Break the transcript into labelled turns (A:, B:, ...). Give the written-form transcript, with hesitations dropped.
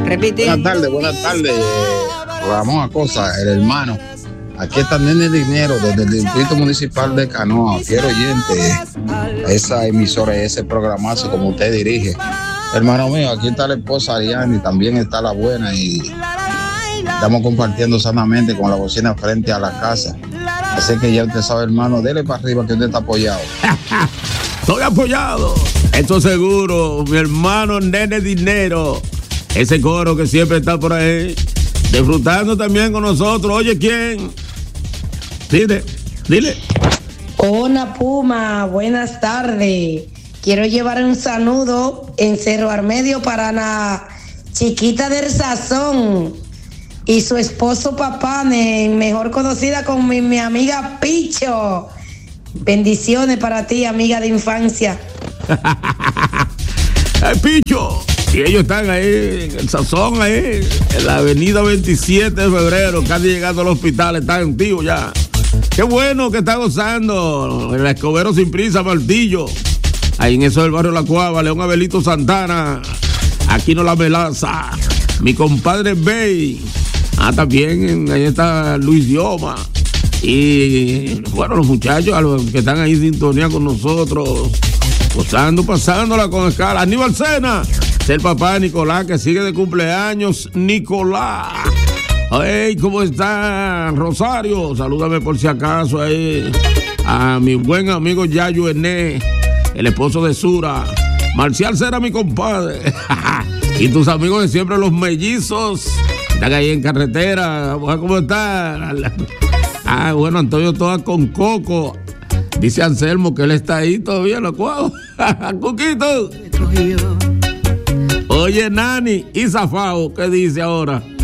A: Repite.
B: Buenas tardes, Ramón Acosta, el hermano. Aquí está Nene Dinero desde el Distrito Municipal de Canoa, fiel oyente a esa emisora, ese programazo como usted dirige. Hermano mío, aquí está la esposa Ariane y también está la buena y estamos compartiendo sanamente con la bocina frente a la casa. Así que ya usted sabe, hermano, dele para arriba que usted está apoyado.
C: Estoy apoyado. Esto seguro, mi hermano Nene Dinero. Ese coro que siempre está por ahí, disfrutando también con nosotros. Oye, ¿quién? Dile.
D: Hola, Puma, buenas tardes. Quiero llevar un saludo en Cerro Armedio para la chiquita del Sazón y su esposo Papane, mejor conocida como mi amiga Picho. Bendiciones para ti, amiga de infancia.
C: ¡Ay, Picho! Y ellos están ahí, en el Sazón, ahí, en la avenida 27 de febrero, casi llegando al hospital, están antiguos ya. Qué bueno que está gozando el Escobero Sin Prisa, Martillo. Ahí en eso del barrio La Cuava, León Abelito Santana, Aquino La Melaza, mi compadre Bey. También ahí está Luis Dioma. Y bueno, los muchachos, a los que están ahí en sintonía con nosotros, gozando, pasándola con escala. Aníbal Sena, es el papá de Nicolás, que sigue de cumpleaños. Nicolás. Hey, ¿cómo está Rosario? Salúdame por si acaso ahí a mi buen amigo Yayo Ené, el esposo de Sura. Marcial Cera, mi compadre. Y tus amigos de siempre, los mellizos, están ahí en carretera. ¿Cómo están? Bueno, Antonio toda con Coco. Dice Anselmo que él está ahí todavía, lo cual. Cuquito. Oye, Nani y Zafao, ¿qué dice ahora?